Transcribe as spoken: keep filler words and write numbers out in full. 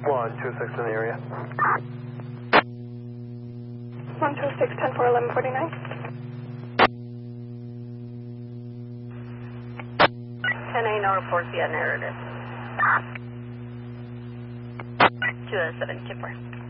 one two six in the area. one two six, ten four, eleven forty-nine. ten A, no report via narrative. two oh seven, two four.